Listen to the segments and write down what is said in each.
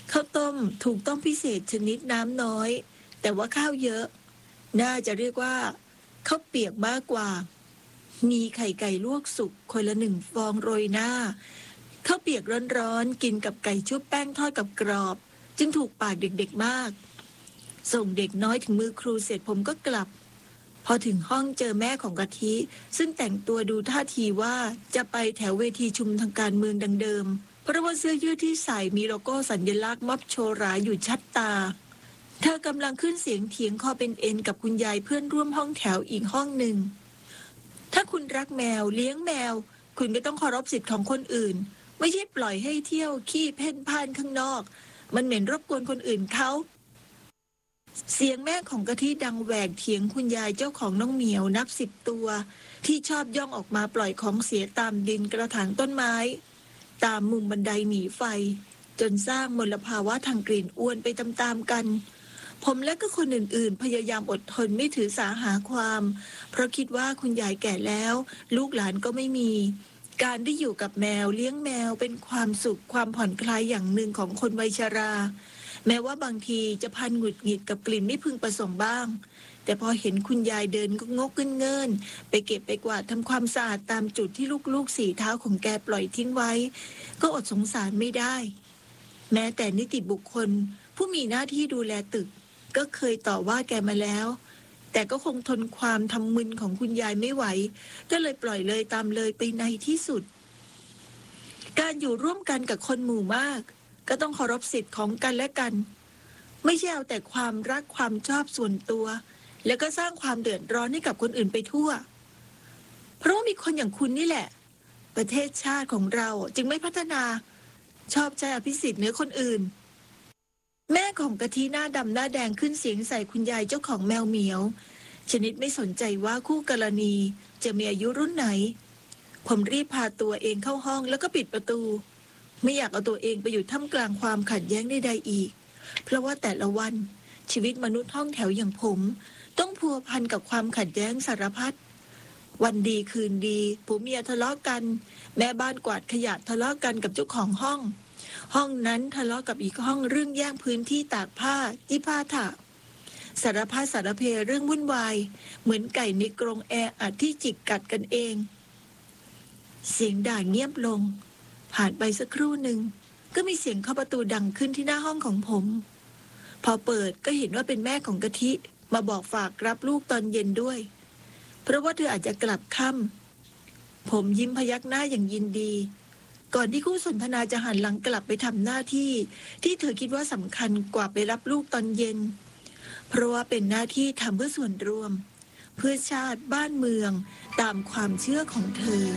ข้าวต้มถูกต้มพิเศษชนิดน้ำน้อยแต่ว่าข้าวเยอะน่าจะเรียกว่าข้าวเปียกมากกว่ามีไข่ไก่ลวกสุกคนละ1 ฟองโรยหน้าข้าวเปียกร้อนๆกินกับไก่ชุบแป้งทอดกับกรอบจึงถูกปากเด็กๆมากส่งเด็กน้อยถึงมือครูเสร็จผมก็กลับพอถึงห้องเจอแม่ของกะทิซึ่งแต่งตัวดูท่าทีว่าจะไปแถวเวทีชุมทางการเมืองดังเดิมเพราะว่าเสื้อยืดที่ใส่มีโลโก้สัญลักษณ์ม็อบโชว์ราอยู่ชัดตาเธอกำลังขึ้นเสียงเถียงคอเป็นเอ็นกับคุณยายเพื่อนร่วมห้องแถวอีกห้องหนึ่งถ้าคุณรักแมวเลี้ยงแมวคุณก็ต้องเคารพสิทธิ์ของคนอื่นไม่ใช่ปล่อยให้เที่ยวขี้เพ่นพ่านข้างนอกมันเหม็นรบกวนคนอื่นเขาเสียงแม่ของกะทิดังแหวกเถียงคุณยายเจ้าของน้องเหมียวนับ10 ตัวที่ชอบย่องออกมาปล่อยของเสียตามดินกระถางต้นไม้ตามมุมบันไดหนีไฟจนสร้างมลภาวะทางกลิ่นอ้วนไปตามๆกันผมและก็คนอื่นๆพยายามอดทนไม่ถือสาหาความเพราะคิดว่าคุณยายแก่แล้วลูกหลานก็ไม่มีการได้อยู่กับแมวเลี้ยงแมวเป็นความสุขความผ่อนคลายอย่างหนึ่งของคนวัยชราแม้ว่าบางทีจะพันหงุดหงิดกับกลิ่นไม่พึงประสงค์บ้างแต่พอเห็นคุณยายเดินก็งกเงินไปเก็บไปกวาดทำความสะอาดตามจุดที่ลูกๆ4 เท้าของแกปล่อยทิ้งไว้ก็อดสงสารไม่ได้แม้แต่นิติบุคคลผู้มีหน้าที่ดูแลตึกก็เคยต่อว่าแกมาแล้วแต่ก็คงทนความทำมึนของคุณยายไม่ไหวก็เลยปล่อยเลยตามเลยไปในที่สุดการอยู่ร่วมกันกับคนหมู่มากก็ต้องเคารพสิทธิ์ของกันและกันไม่ใช่เอาแต่ความรักความชอบส่วนตัวแล้วก็สร้างความเดือดร้อนให้กับคนอื่นไปทั่วเพราะว่ามีคนอย่างคุณนี่แหละประเทศชาติของเราจึงไม่พัฒนาชอบใจอภิสิทธิ์เหนือคนอื่นแม่ของกะทิหน้าดำหน้าแดงขึ้นเสียงใส่คุณยายเจ้าของแมวเหมียวชนิดไม่สนใจว่าคู่กรณีจะมีอายุรุ่นไหนผมรีบพาตัวเองเข้าห้องแล้วก็ปิดประตูไม่อยากเอาตัวเองไปอยู่ท่ามกลางความขัดแย้งใดๆอีกเพราะว่าแต่ละวันชีวิตมนุษย์ห้องแถวอย่างผมต้องพัวพันกับความขัดแย้งสารพัดวันดีคืนดีผัวเมียทะเลาะกันแม่บ้านกวาดขยะทะเลาะกันกับเจ้าของห้องนั้นทะเลาะกับอีกห้องเรื่องแย่งพื้นที่ตากผ้าที่ผ้าถะสารพัดสารเพเรื่องวุ่นวายเหมือนไก่ในกรงแออัดที่จิกกัดกันเองเสียงด่าเงียบลงผ่านไปสักครู่หนึ่งก็มีเสียงเคาะประตูดังขึ้นที่หน้าห้องของผมพอเปิดก็เห็นว่าเป็นแม่ของกะทิมาบอกฝากรับลูกตอนเย็นด้วยเพราะว่าเธออาจจะกลับค่ำผมยิ้มพยักหน้าอย่างยินดีก่อนที่คู่สนทนาจะหันหลังกลับไปทำหน้าที่ที่เธอคิดว่าสำคัญกว่าไปรับลูกตอนเย็นเพราะว่าเป็นหน้าที่ทำเพื่อส่วนรวมเพื่อชาติบ้านเมืองตามความเชื่อของเธอ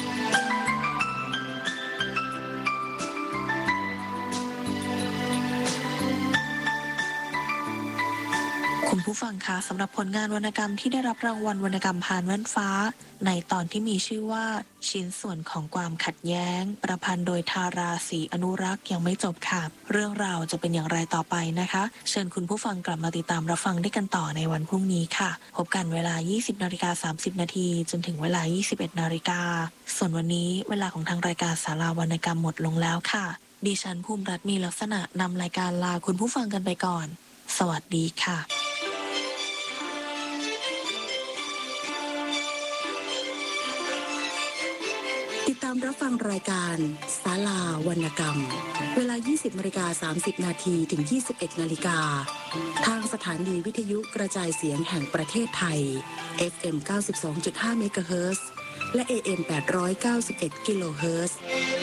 คุณผู้ฟังคะสำหรับผลงานวรรณกรรมที่ได้รับรางวัลวรรณกรรมผ่านแว่นฟ้าในตอนที่มีชื่อว่าชิ้นส่วนของความขัดแย้งประพันธ์โดยธาราศรีอนุรักษ์ยังไม่จบค่ะเรื่องราวจะเป็นอย่างไรต่อไปนะคะเชิญคุณผู้ฟังกลับมาติดตามรับฟังได้กันต่อในวันพรุ่งนี้ค่ะพบกันเวลา 20:30 นาทีจนถึงเวลา 21 นาฬิกาส่วนวันนี้เวลาของทางรายการศาลาวรรณกรรมหมดลงแล้วค่ะดิฉันภูมิรัตน์มีลักษณะนำรายการลาคุณผู้ฟังกันไปก่อนสวัสดีค่ะติดตามรับฟังรายการศาลาวรรณกรรมเวลา 20:30 นาทีถึง 21 นาฬิกาทางสถานีวิทยุกระจายเสียงแห่งประเทศไทย FM 92.5 เมกะเฮิรตซ์และ AM 891 กิโลเฮิรตซ์